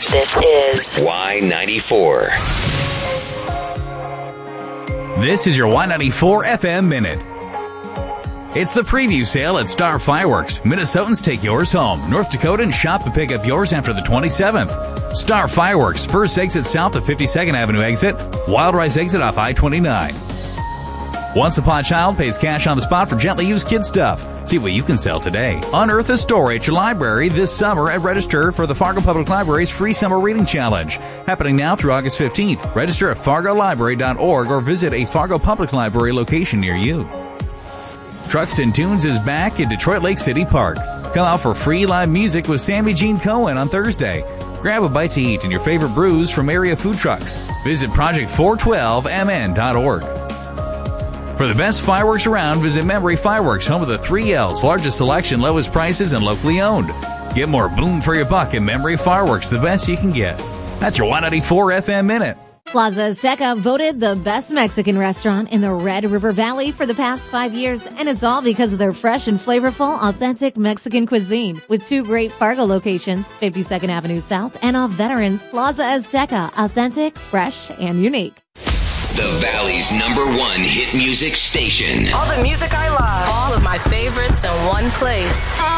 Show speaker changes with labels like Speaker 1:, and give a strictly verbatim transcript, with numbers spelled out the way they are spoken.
Speaker 1: This is
Speaker 2: Y ninety-four.
Speaker 3: This is your Y ninety-four F M Minute. It's the preview sale at Star Fireworks. Minnesotans take yours home. North Dakotans shop and pick up yours after the twenty-seventh. Star Fireworks, first exit south of fifty-second Avenue exit, Wild Rice exit off I twenty-nine. Once Upon a Child pays cash on the spot for gently used kid stuff. See what you can sell today. Unearth a story at your library this summer and register for the Fargo Public Library's free summer reading challenge. Happening now through August fifteenth. Register at fargo library dot org or visit a Fargo Public Library location near you. Trucks and Tunes is back in Detroit Lake City Park. Come out for free live music with Sammy Jean Cohen on Thursday. Grab a bite to eat and your favorite brews from area food trucks. Visit project four twelve m n dot org. For the best fireworks around, visit Memory Fireworks, home of the three L's, largest selection, lowest prices, and locally owned. Get more boom for your buck at Memory Fireworks, the best you can get. That's your Y ninety-four F M Minute.
Speaker 4: Plaza Azteca voted the best Mexican restaurant in the Red River Valley for the past five years, and it's all because of their fresh and flavorful, authentic Mexican cuisine. With two great Fargo locations, fifty-second Avenue South and off Veterans, Plaza Azteca, authentic, fresh, and unique.
Speaker 2: The Valley's number one hit music station.
Speaker 1: all the music I love.
Speaker 5: All of my favorites in one place.